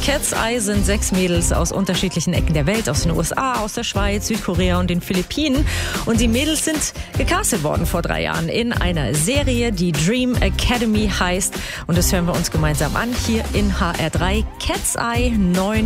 Cat's Eye sind 6 Mädels aus unterschiedlichen Ecken der Welt, aus den USA, aus der Schweiz, Südkorea und den Philippinen. Und die Mädels sind gecastet worden vor 3 Jahren in einer Serie, die Dream Academy heißt. Und das hören wir uns gemeinsam an hier in HR3. Cat's Eye 9.